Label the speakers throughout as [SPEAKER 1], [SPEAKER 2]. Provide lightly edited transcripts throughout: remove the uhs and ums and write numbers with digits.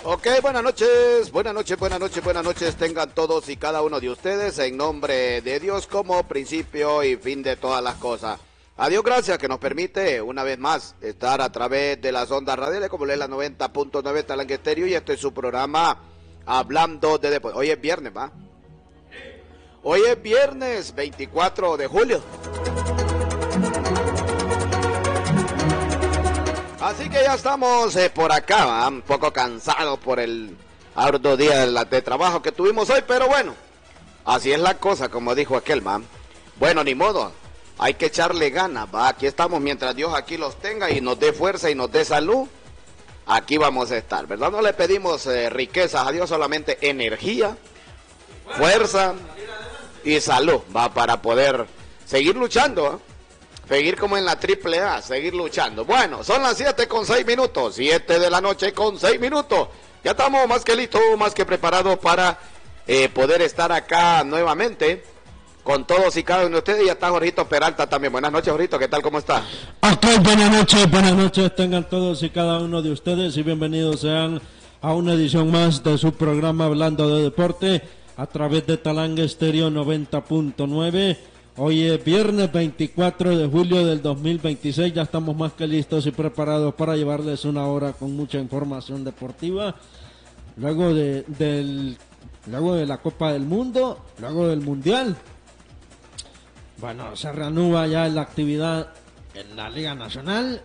[SPEAKER 1] Ok, buenas noches, tengan todos y cada uno de ustedes en nombre de Dios como principio y fin de todas las cosas. A Dios gracias que nos permite una vez más estar a través de las ondas radiales como es la 90.9 Talangue Estéreo y este es su programa Hablando de Deportes. Hoy es viernes, ¿va? Hoy es viernes 24 de julio. Así que ya estamos por acá, ¿va? Un poco cansados por el arduo día de trabajo que tuvimos hoy, pero bueno, así es la cosa, como dijo aquel, man. Bueno, ni modo, hay que echarle ganas, va. Aquí estamos mientras Dios aquí los tenga y nos dé fuerza y nos dé salud. Aquí vamos a estar, ¿verdad? No le pedimos riquezas a Dios, solamente energía, fuerza y salud, va, para poder seguir luchando, ¿eh? Seguir como en la AAA, seguir luchando. Bueno, son las 7:06, 7 de la noche con 6 minutos. Ya estamos más que listos, más que preparados para poder estar acá nuevamente con todos y cada uno de ustedes. Ya está Jorgito Peralta también. Buenas noches, Jorgito, ¿qué tal? ¿Cómo está?
[SPEAKER 2] Ok, buenas noches tengan todos y cada uno de ustedes y bienvenidos sean a una edición más de su programa Hablando de Deporte a través de Talangue Estéreo 90.9. Hoy es viernes 24 de julio del 2026, ya estamos más que listos y preparados para llevarles una hora con mucha información deportiva. Luego de la Copa del Mundo, luego del Mundial. Bueno, se reanuda ya la actividad en la Liga Nacional.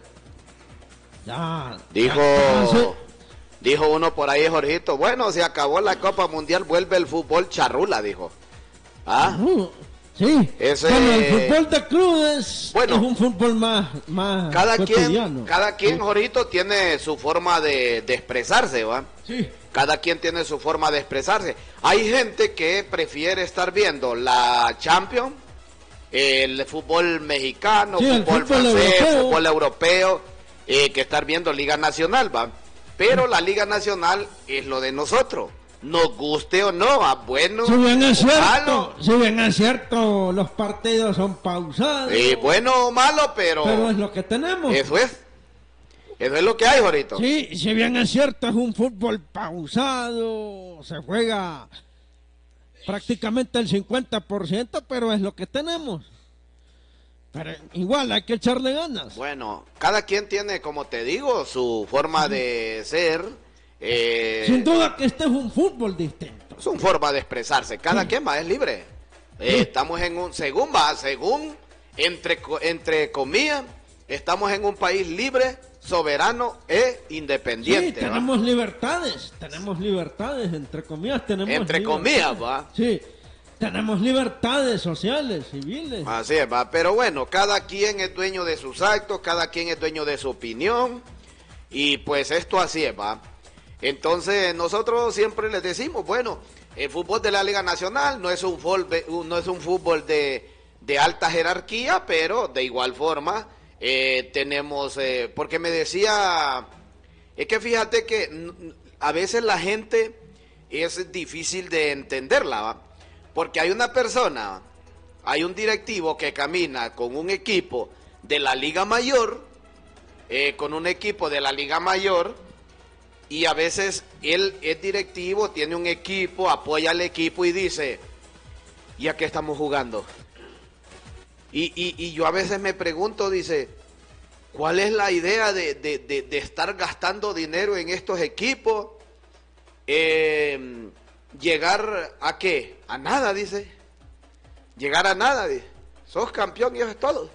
[SPEAKER 1] Dijo uno por ahí, Jorgito, bueno, se acabó la Copa Mundial, vuelve el fútbol charrula, dijo. ¿Ah?
[SPEAKER 2] Sí, bueno, el fútbol de clubes es un fútbol más cotidiano.
[SPEAKER 1] Cada quien, Jorito, tiene su forma de expresarse, ¿va? Sí. Cada quien tiene su forma de expresarse. Hay gente que prefiere estar viendo la Champions, el fútbol mexicano, sí, fútbol francés, fútbol europeo, que estar viendo Liga Nacional, ¿va? Pero la Liga Nacional es lo de nosotros. Nos guste o no, bueno,
[SPEAKER 2] si bien es cierto, los partidos son pausados.
[SPEAKER 1] Bueno o malo, pero
[SPEAKER 2] es lo que tenemos.
[SPEAKER 1] Eso es lo que hay, Jorito.
[SPEAKER 2] Sí, si bien es cierto, es un fútbol pausado, se juega prácticamente el 50%, pero es lo que tenemos. Pero igual hay que echarle ganas.
[SPEAKER 1] Bueno, cada quien tiene, como te digo, su forma de ser.
[SPEAKER 2] Sin duda que este es un fútbol distinto.
[SPEAKER 1] Es una forma de expresarse. Cada quien más es libre. Estamos en según entre comillas, estamos en un país libre, soberano e independiente.
[SPEAKER 2] Sí, tenemos libertades, entre comillas,
[SPEAKER 1] comillas, va.
[SPEAKER 2] Sí, tenemos libertades sociales, civiles.
[SPEAKER 1] Así es, va. Pero bueno, cada quien es dueño de sus actos, cada quien es dueño de su opinión. Y pues esto así es, va. Entonces nosotros siempre les decimos, bueno, el fútbol de la Liga Nacional no es un fútbol de alta jerarquía, pero de igual forma tenemos, porque me decía, es que fíjate que a veces la gente es difícil de entenderla, ¿va? Porque hay una persona, hay un directivo que camina con un equipo de la Liga Mayor, y a veces él es directivo, tiene un equipo, apoya al equipo y dice, ¿y a qué estamos jugando? Y yo a veces me pregunto, dice, ¿cuál es la idea de estar gastando dinero en estos equipos? ¿Llegar a qué? A nada, dice. Llegar a nada, dice. Sos campeón y eso es todo.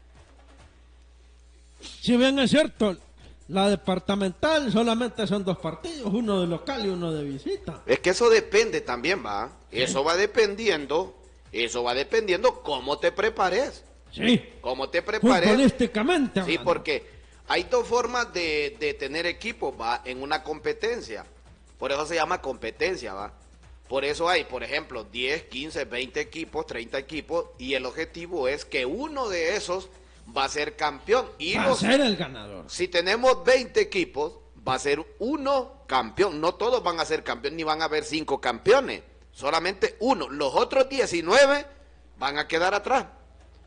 [SPEAKER 2] Si bien es cierto, la departamental solamente son 2 partidos, uno de local y uno de visita.
[SPEAKER 1] Es que eso depende también, va. ¿Sí? Eso va dependiendo cómo te prepares.
[SPEAKER 2] Sí.
[SPEAKER 1] Cómo te prepares.
[SPEAKER 2] Futbolísticamente.
[SPEAKER 1] Sí, porque hay 2 formas de tener equipos, va, en una competencia. Por eso se llama competencia, va. Por eso hay, por ejemplo, 10, 15, 20 equipos, 30 equipos, y el objetivo es que uno de esos va a ser campeón.
[SPEAKER 2] Va a ser el ganador.
[SPEAKER 1] Si tenemos 20 equipos, va a ser uno campeón. No todos van a ser campeón, ni van a haber 5 campeones. Solamente uno. Los otros 19 van a quedar atrás.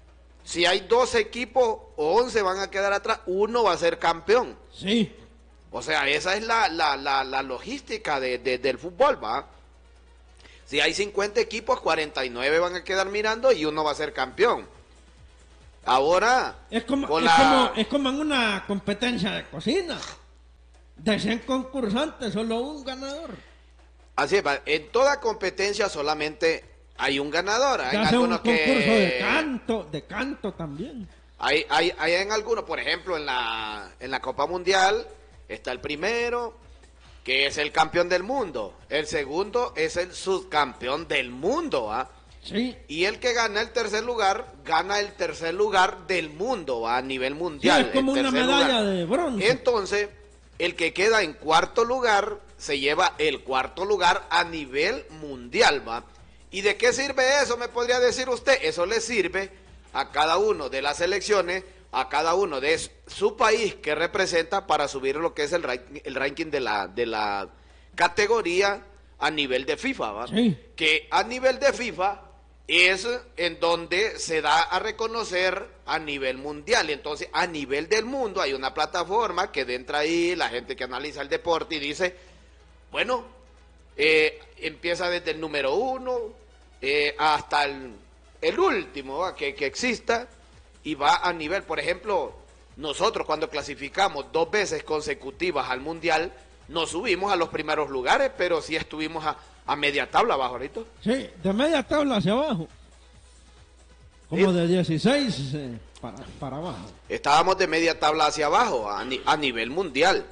[SPEAKER 1] Si hay 12 equipos o 11 van a quedar atrás, uno va a ser campeón.
[SPEAKER 2] Sí.
[SPEAKER 1] O sea, esa es la logística del fútbol, ¿va? Si hay 50 equipos, 49 van a quedar mirando y uno va a ser campeón. Ahora,
[SPEAKER 2] Es como en una competencia de cocina. De 100 concursantes, solo un ganador.
[SPEAKER 1] Así es, en toda competencia solamente hay un ganador. Hay
[SPEAKER 2] Ya sea un
[SPEAKER 1] algunos
[SPEAKER 2] concurso
[SPEAKER 1] que
[SPEAKER 2] de canto también.
[SPEAKER 1] hay en algunos, por ejemplo, en la Copa Mundial está el primero, que es el campeón del mundo. El segundo es el subcampeón del mundo, ¿ah?
[SPEAKER 2] Sí.
[SPEAKER 1] Y el que gana el tercer lugar, gana el tercer lugar del mundo, ¿va? A nivel mundial.
[SPEAKER 2] Sí, es como
[SPEAKER 1] el
[SPEAKER 2] una
[SPEAKER 1] tercer
[SPEAKER 2] medalla
[SPEAKER 1] lugar.
[SPEAKER 2] de bronce.
[SPEAKER 1] Entonces, el que queda en cuarto lugar se lleva el cuarto lugar a nivel mundial, ¿va? ¿Y de qué sirve eso? Me podría decir usted. Eso le sirve a cada uno de las selecciones, a cada uno de su país que representa para subir lo que es el ranking de la categoría a nivel de FIFA, ¿va?
[SPEAKER 2] Sí.
[SPEAKER 1] Que a nivel de FIFA es en donde se da a reconocer a nivel mundial. Y entonces, a nivel del mundo hay una plataforma que entra ahí la gente que analiza el deporte y dice, bueno, empieza desde el número 1 hasta el último, ¿va? Que exista, y va a nivel. Por ejemplo, nosotros cuando clasificamos 2 veces consecutivas al mundial, no subimos a los primeros lugares, pero sí estuvimos a media tabla abajo ahorita.
[SPEAKER 2] Sí, de media tabla hacia abajo. Como
[SPEAKER 1] Sí.
[SPEAKER 2] de 16 para abajo.
[SPEAKER 1] Estábamos de media tabla hacia abajo, a nivel mundial.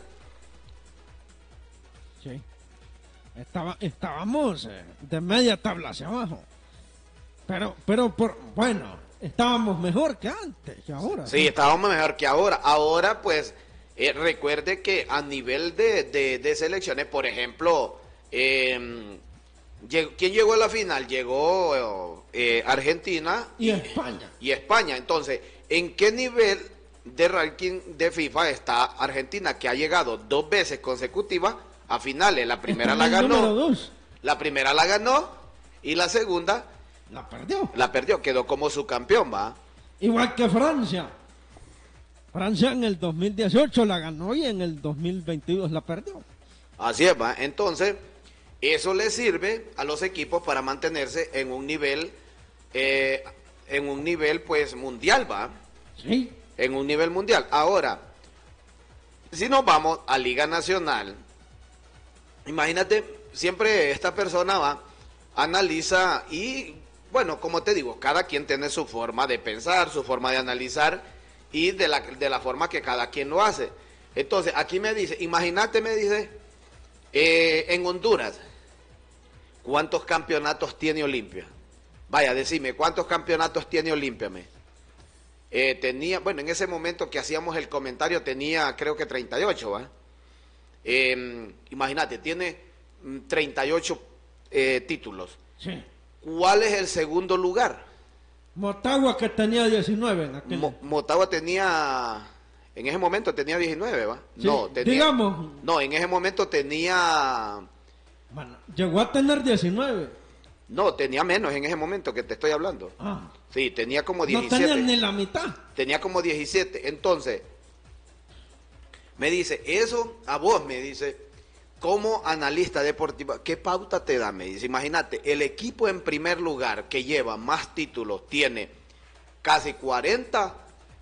[SPEAKER 2] Sí. Estábamos de media tabla hacia abajo. Pero bueno, estábamos mejor que antes, que ahora.
[SPEAKER 1] Sí, estábamos mejor que ahora. Ahora, pues, recuerde que a nivel de selecciones, por ejemplo, ¿quién llegó a la final? Llegó Argentina
[SPEAKER 2] Y España.
[SPEAKER 1] y España. Entonces, ¿en qué nivel de ranking de FIFA está Argentina, que ha llegado 2 veces consecutivas a finales? La primera
[SPEAKER 2] Está
[SPEAKER 1] la
[SPEAKER 2] en el número
[SPEAKER 1] ganó.
[SPEAKER 2] 2.
[SPEAKER 1] La primera la ganó y la segunda
[SPEAKER 2] La perdió.
[SPEAKER 1] quedó como subcampeón, ¿va?
[SPEAKER 2] Igual que Francia. Francia en el 2018 la ganó y en el 2022 la perdió.
[SPEAKER 1] Así es, ¿va? Entonces, eso le sirve a los equipos para mantenerse en un nivel, pues, mundial, ¿va?
[SPEAKER 2] Sí.
[SPEAKER 1] En un nivel mundial. Ahora, si nos vamos a Liga Nacional, imagínate, siempre esta persona va, analiza y, bueno, como te digo, cada quien tiene su forma de pensar, su forma de analizar y de la forma que cada quien lo hace. Entonces, aquí me dice, imagínate, me dice, en Honduras, ¿cuántos campeonatos tiene Olimpia? Vaya, decime, ¿cuántos campeonatos tiene Olimpia? Tenía, bueno, en ese momento que hacíamos el comentario tenía, creo que 38, ¿va? Imagínate, tiene 38 títulos.
[SPEAKER 2] Sí.
[SPEAKER 1] ¿Cuál es el segundo lugar?
[SPEAKER 2] Motagua, que tenía 19 en aquel.
[SPEAKER 1] Motagua tenía, en ese momento tenía 19, ¿va?
[SPEAKER 2] Sí,
[SPEAKER 1] No, tenía,
[SPEAKER 2] digamos.
[SPEAKER 1] no, en ese momento tenía,
[SPEAKER 2] Bueno, llegó a tener 19.
[SPEAKER 1] no, tenía menos en ese momento que te estoy hablando.
[SPEAKER 2] Ah,
[SPEAKER 1] Sí, tenía como
[SPEAKER 2] no
[SPEAKER 1] 17.
[SPEAKER 2] tenían ni la mitad.
[SPEAKER 1] Tenía como 17. Entonces, me dice, eso a vos, me dice, como analista deportivo, ¿qué pauta te da? Me dice, imagínate, el equipo en primer lugar que lleva más títulos tiene casi 40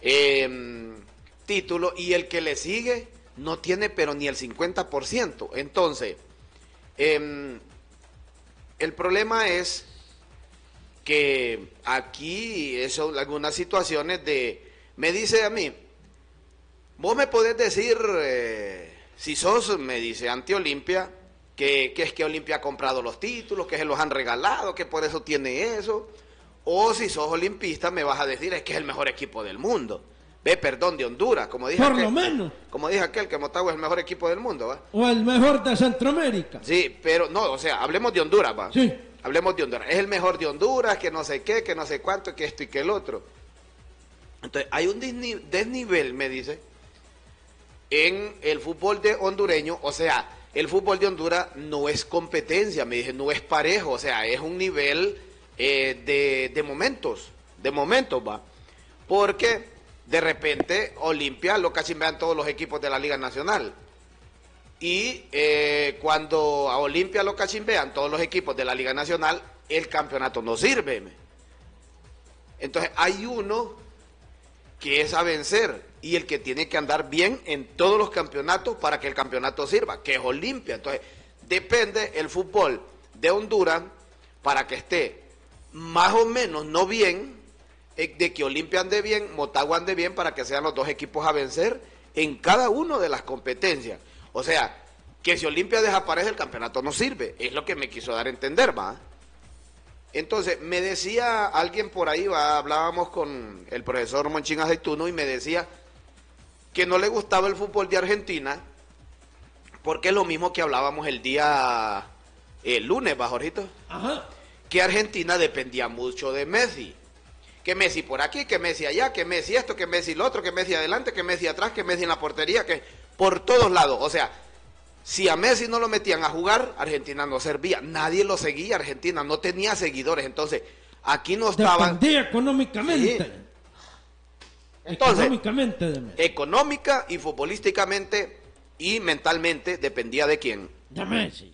[SPEAKER 1] títulos y el que le sigue no tiene pero ni el 50%. Entonces, el problema es que aquí son algunas situaciones me dice a mí, vos me podés decir, si sos, me dice, ante Olimpia, que es que Olimpia ha comprado los títulos, que se los han regalado, que por eso tiene eso, o si sos olimpista me vas a decir, es que es el mejor equipo del mundo. Perdón, de Honduras, como dije
[SPEAKER 2] Por
[SPEAKER 1] aquel,
[SPEAKER 2] lo menos.
[SPEAKER 1] como dije aquel, que Motagua es el mejor equipo del mundo, ¿va?
[SPEAKER 2] O el mejor de Centroamérica.
[SPEAKER 1] Sí, pero no, o sea, hablemos de Honduras, ¿va?
[SPEAKER 2] Sí.
[SPEAKER 1] Hablemos de Honduras. Es el mejor de Honduras, que no sé qué, que no sé cuánto, que esto y que el otro. Entonces, hay un desnivel, me dice, en el fútbol de hondureño. O sea, el fútbol de Honduras no es competencia, me dice, no es parejo. O sea, es un nivel de momentos, ¿va? Porque de repente Olimpia lo cachimbean todos los equipos de la Liga Nacional. Y cuando a Olimpia lo cachimbean todos los equipos de la Liga Nacional, el campeonato no sirve. Entonces hay uno que es a vencer y el que tiene que andar bien en todos los campeonatos para que el campeonato sirva, que es Olimpia. Entonces depende el fútbol de Honduras para que esté más o menos, no bien, de que Olimpia ande bien, Motagua ande bien, para que sean los dos equipos a vencer en cada una de las competencias. O sea, que si Olimpia desaparece el campeonato no sirve, es lo que me quiso dar a entender, ¿va? Entonces, me decía alguien por ahí, ¿va? Hablábamos con el profesor Monchín Aceituno y me decía que no le gustaba el fútbol de Argentina, porque es lo mismo que hablábamos el lunes, ¿va, Jorgito?
[SPEAKER 2] Ajá.
[SPEAKER 1] Que Argentina dependía mucho de Messi. Que Messi por aquí, que Messi allá, que Messi esto, que Messi lo otro, que Messi adelante, que Messi atrás, que Messi en la portería, que por todos lados. O sea, si a Messi no lo metían a jugar, Argentina no servía. Nadie lo seguía, Argentina no tenía seguidores. Entonces, aquí no estaban...
[SPEAKER 2] Dependía económicamente.
[SPEAKER 1] Sí. Entonces,
[SPEAKER 2] económicamente de Messi.
[SPEAKER 1] Económica y futbolísticamente y mentalmente dependía de quién.
[SPEAKER 2] De Messi.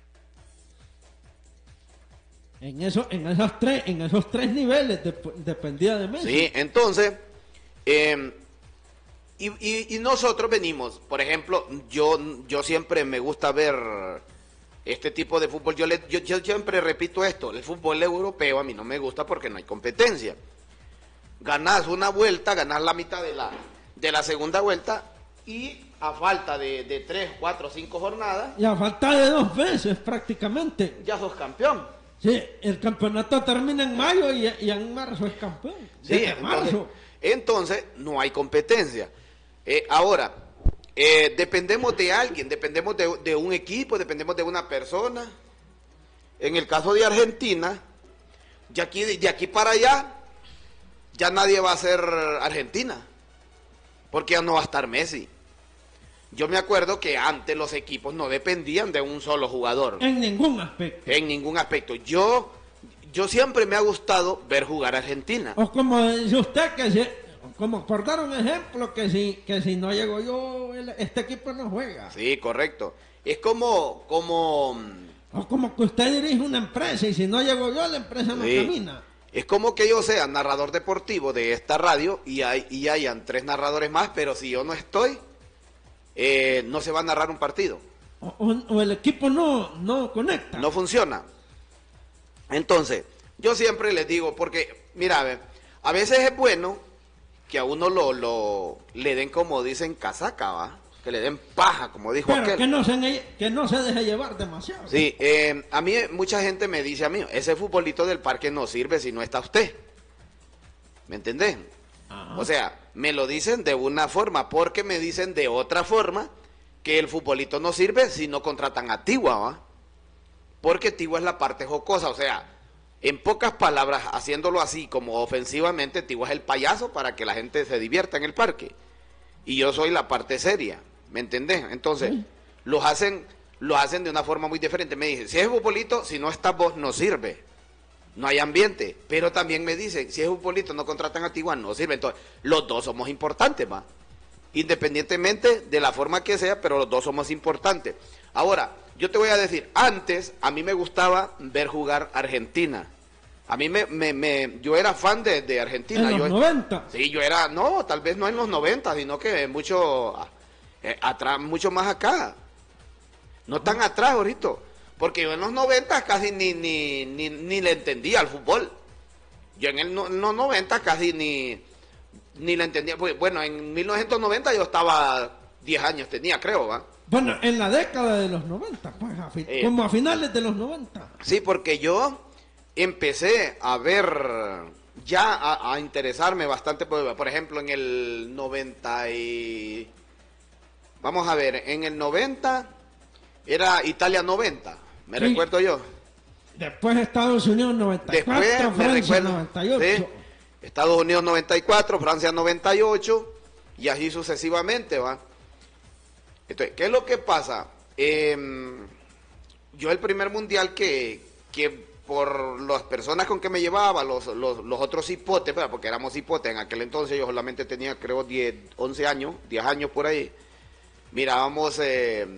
[SPEAKER 2] En esos tres niveles dependía de Messi.
[SPEAKER 1] Sí, entonces, y nosotros venimos, por ejemplo, yo siempre me gusta ver este tipo de fútbol. Yo siempre repito esto: el fútbol europeo a mí no me gusta porque no hay competencia. Ganás una vuelta, ganás la mitad de la segunda vuelta y a falta de 3, 4, 5 jornadas.
[SPEAKER 2] Y a falta de 2 veces prácticamente.
[SPEAKER 1] Ya sos campeón.
[SPEAKER 2] Sí, el campeonato termina en mayo y en marzo es campeón.
[SPEAKER 1] Sí, entonces no hay competencia. Ahora, dependemos de alguien, dependemos de un equipo, dependemos de una persona. En el caso de Argentina, de aquí para allá, ya nadie va a ser Argentina, porque ya no va a estar Messi. Yo me acuerdo que antes los equipos no dependían de un solo jugador.
[SPEAKER 2] En ningún aspecto.
[SPEAKER 1] En ningún aspecto. Yo siempre me ha gustado ver jugar a Argentina.
[SPEAKER 2] O como dice usted, como por dar un ejemplo, que si no llego yo, este equipo no juega.
[SPEAKER 1] Sí, correcto. Es como...
[SPEAKER 2] O como que usted dirige una empresa y si no llego yo, la empresa no camina.
[SPEAKER 1] Es como que yo sea narrador deportivo de esta radio y hayan 3 narradores más, pero si yo no estoy... no se va a narrar un partido.
[SPEAKER 2] O el equipo no conecta.
[SPEAKER 1] No funciona. Entonces, yo siempre les digo, porque, mira, a veces es bueno que a uno le den, como dicen, casaca, ¿va? Que le den paja, como dijo
[SPEAKER 2] pero
[SPEAKER 1] aquel.
[SPEAKER 2] Que no se deje llevar demasiado.
[SPEAKER 1] Sí, a mí mucha gente me dice a mí, ese futbolito del parque no sirve si no está usted. ¿Me entendés?
[SPEAKER 2] Ajá.
[SPEAKER 1] O sea, me lo dicen de una forma, porque me dicen de otra forma que el futbolito no sirve si no contratan a Tigua, ¿va? Porque Tigua es la parte jocosa, o sea, en pocas palabras, haciéndolo así como ofensivamente, Tigua es el payaso para que la gente se divierta en el parque. Y yo soy la parte seria, ¿me entendés? Entonces,
[SPEAKER 2] Sí.
[SPEAKER 1] lo hacen de una forma muy diferente. Me dicen, si es futbolito, si no estás vos, no sirve. No hay ambiente, pero también me dicen, si es futbolito, no contratan a Tijuana, no sirve. Entonces, los dos somos importantes, ¿va? Independientemente de la forma que sea, pero los dos somos importantes. Ahora, yo te voy a decir, antes a mí me gustaba ver jugar Argentina. A mí yo era fan de Argentina.
[SPEAKER 2] En los 90.
[SPEAKER 1] Sí, yo era, no, tal vez no en los 90, sino que mucho atrás, mucho más acá. No tan atrás, ahorita. Porque yo en los 90 casi ni le entendía al fútbol. Yo en los 90 casi ni le entendía. Bueno, en 1990 yo estaba 10 años, tenía, creo, ¿va?
[SPEAKER 2] Bueno, en la década de los 90, pues, como a finales de los 90.
[SPEAKER 1] Sí, porque yo empecé a ver, ya a interesarme bastante, por ejemplo, en el 90 y... Vamos a ver, en el 90 era Italia 90. Me
[SPEAKER 2] Sí.
[SPEAKER 1] recuerdo yo.
[SPEAKER 2] Después Estados Unidos 94,
[SPEAKER 1] Después me
[SPEAKER 2] Francia
[SPEAKER 1] recuerdo.
[SPEAKER 2] 98.
[SPEAKER 1] ¿Sí? Estados Unidos 94, Francia 98 y así sucesivamente, ¿va? Entonces, ¿qué es lo que pasa? Yo el primer mundial que por las personas con que me llevaba, los otros hipotes, ¿verdad? Porque éramos hipotes, en aquel entonces yo solamente tenía creo 10 años por ahí, mirábamos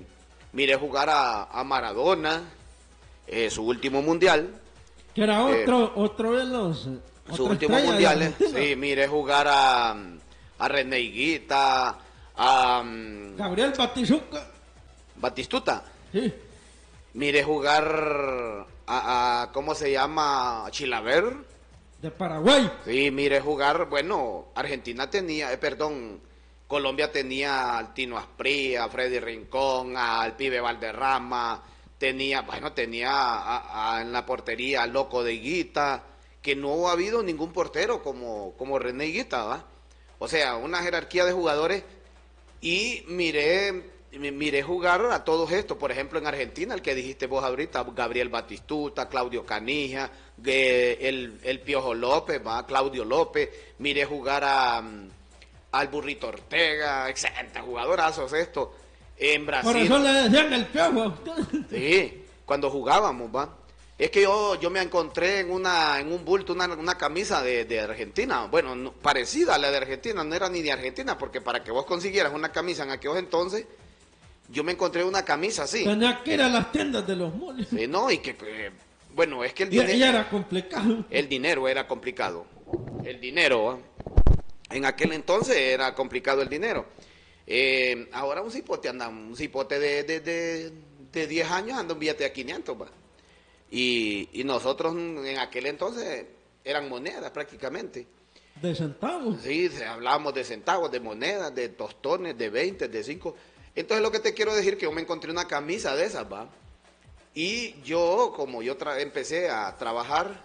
[SPEAKER 1] miré jugar a Maradona, su último mundial.
[SPEAKER 2] Que era otro de los...
[SPEAKER 1] Su último mundial, sí, miré jugar a René Higuita, a
[SPEAKER 2] Gabriel
[SPEAKER 1] Batistuta.
[SPEAKER 2] Sí.
[SPEAKER 1] Miré jugar a ¿cómo se llama? Chilaver.
[SPEAKER 2] De Paraguay.
[SPEAKER 1] Sí, miré jugar, bueno, Argentina tenía, Colombia tenía al Tino Asprilla, a Freddy Rincón, al Pibe Valderrama, tenía en la portería al Loco de Higuita, que no ha habido ningún portero como René Higuita, ¿va? O sea, una jerarquía de jugadores, y miré jugar a todos estos, por ejemplo en Argentina, el que dijiste vos ahorita, Gabriel Batistuta, Claudio Canija, el Piojo López, ¿va? Claudio López, miré jugar al Burrito Ortega, excelentes jugadorazos estos, en Brasil.
[SPEAKER 2] Por eso le decían el Piojo.
[SPEAKER 1] Sí, cuando jugábamos, ¿va? Es que yo me encontré en un bulto una camisa de Argentina, bueno, no, parecida a la de Argentina, no era ni de Argentina, porque para que vos consiguieras una camisa en aquellos entonces, yo me encontré una camisa así.
[SPEAKER 2] Tenía que ir a las tiendas de los moles.
[SPEAKER 1] Sí, no, y que, bueno, es que el
[SPEAKER 2] dinero... Y era complicado.
[SPEAKER 1] El dinero era complicado. El dinero, en aquel entonces era complicado el dinero. Ahora un cipote de 10 años anda un billete de 500, ¿va? Y nosotros en aquel entonces eran monedas prácticamente.
[SPEAKER 2] ¿De centavos?
[SPEAKER 1] Sí, hablábamos de centavos, de monedas, de tostones, de 20, de 5. Entonces lo que te quiero decir que yo me encontré una camisa de esas, ¿va? Y yo, como yo empecé a trabajar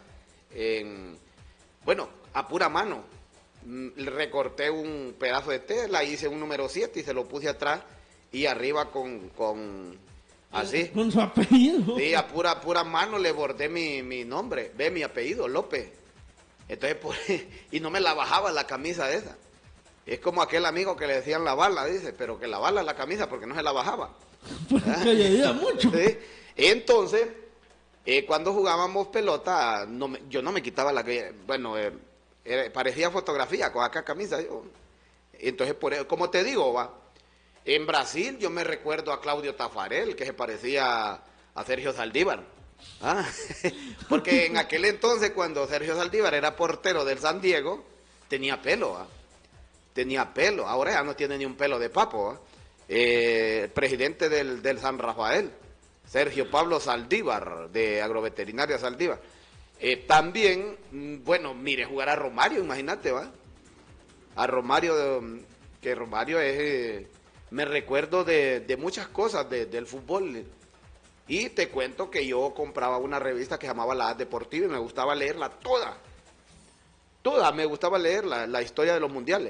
[SPEAKER 1] a pura mano, recorté un pedazo de tela, hice un número 7 y se lo puse atrás y arriba así.
[SPEAKER 2] Con su apellido.
[SPEAKER 1] Sí, a pura mano le bordé mi nombre, mi apellido, López. Entonces, y no me la bajaba la camisa esa. Es como aquel amigo que le decían la bala, dice, pero que la bala la camisa porque no se la bajaba.
[SPEAKER 2] Porque llegué mucho.
[SPEAKER 1] Sí. Entonces, cuando jugábamos pelota, yo no me quitaba parecía fotografía con acá camisa. Entonces, como te digo, va. En Brasil yo me recuerdo a Claudio Tafarel, que se parecía a Sergio Saldívar. Porque en aquel entonces, cuando Sergio Saldívar era portero del San Diego, tenía pelo. Tenía pelo, ahora ya no tiene ni un pelo de papo. Presidente del San Rafael, Sergio Pablo Saldívar, de Agroveterinaria Saldívar. También, mire jugar a Romario, imagínate, ¿va? A Romario, que Romario es... me recuerdo de muchas cosas del fútbol. Y te cuento que yo compraba una revista que se llamaba La Deportiva y me gustaba leerla toda. Toda, me gustaba leer la historia de los mundiales.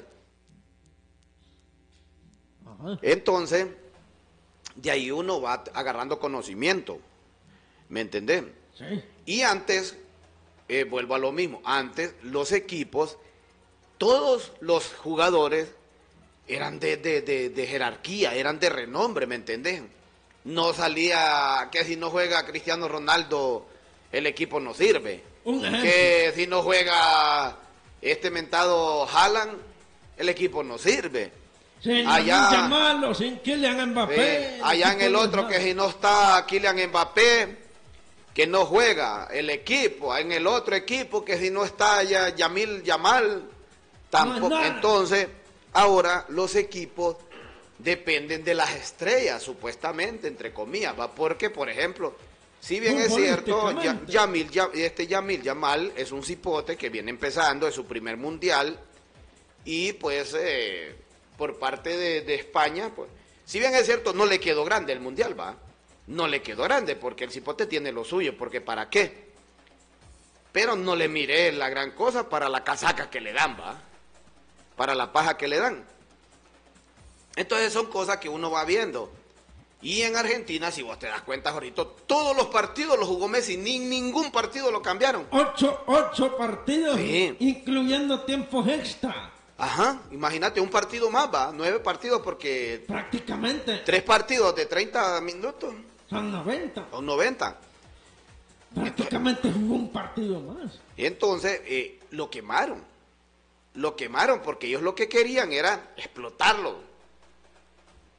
[SPEAKER 1] Ajá. Entonces, de ahí uno va agarrando conocimiento. ¿Me entendés?
[SPEAKER 2] Sí.
[SPEAKER 1] Y antes, vuelvo a lo mismo, antes los equipos, todos los jugadores eran de jerarquía, eran de renombre, ¿me entendés? No salía que si no juega Cristiano Ronaldo, el equipo no sirve. Que si no juega este mentado Haaland, el equipo no sirve.
[SPEAKER 2] Sin Yamal o sin Kylian Mbappé.
[SPEAKER 1] Allá en el otro, que si no está Kylian Mbappé, que no juega el equipo. En el otro equipo, que si no está Yamal, tampoco. No, entonces... ahora los equipos dependen de las estrellas, supuestamente, entre comillas, ¿va? Porque, por ejemplo, si bien es cierto, Yamil Yamal es un cipote que viene empezando, es su primer mundial, y pues por parte de España, pues, si bien es cierto, no le quedó grande el mundial, ¿va? No le quedó grande, porque el cipote tiene lo suyo, porque ¿para qué? Pero no le miré la gran cosa para la casaca que le dan, ¿va? Para la paja que le dan. Entonces son cosas que uno va viendo. Y en Argentina, si vos te das cuenta, ahorita, todos los partidos los jugó Messi, ningún partido lo cambiaron.
[SPEAKER 2] 8 partidos,
[SPEAKER 1] sí,
[SPEAKER 2] incluyendo tiempos extra.
[SPEAKER 1] Ajá, imagínate, un partido más, va, 9 partidos porque...
[SPEAKER 2] prácticamente.
[SPEAKER 1] 3 partidos de 30 minutos.
[SPEAKER 2] Son 90.
[SPEAKER 1] Son 90.
[SPEAKER 2] Prácticamente jugó un partido más.
[SPEAKER 1] Y entonces lo quemaron. Lo quemaron porque ellos lo que querían era explotarlo.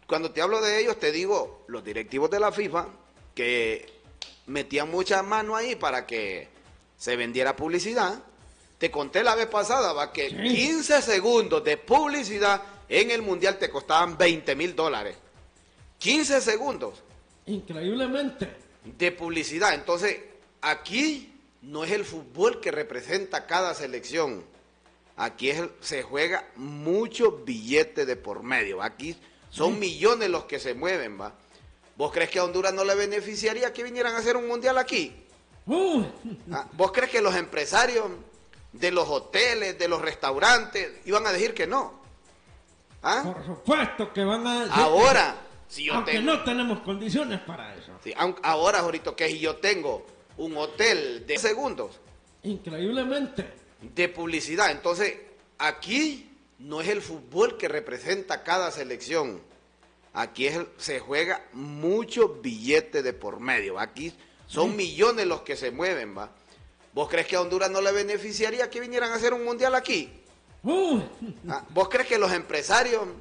[SPEAKER 1] cuando te hablo de ellos, te digo, los directivos de la FIFA, que metían mucha mano ahí para que se vendiera publicidad. Te conté la vez pasada, va, que 15 segundos de publicidad en el Mundial te costaban $20,000. 15 segundos.
[SPEAKER 2] Increíblemente.
[SPEAKER 1] De publicidad. Entonces, aquí no es el fútbol que representa cada selección. Aquí se juega muchos billetes de por medio. Aquí son millones los que se mueven, ¿va? ¿Vos crees que a Honduras no le beneficiaría que vinieran a hacer un mundial aquí? ¿Vos crees que los empresarios de los hoteles, de los restaurantes, iban a decir que no?
[SPEAKER 2] Por supuesto que van a decir.
[SPEAKER 1] Ahora, si yo
[SPEAKER 2] aunque no tenemos condiciones para eso.
[SPEAKER 1] Sí, ahora, ahorita, que si yo tengo un hotel de segundos.
[SPEAKER 2] Increíblemente.
[SPEAKER 1] De publicidad. Entonces, aquí no es el fútbol que representa cada selección. Aquí se juega muchos billetes de por medio. Aquí son millones los que se mueven, ¿va? ¿Vos crees que a Honduras no le beneficiaría que vinieran a hacer un mundial aquí? ¿Vos crees que los empresarios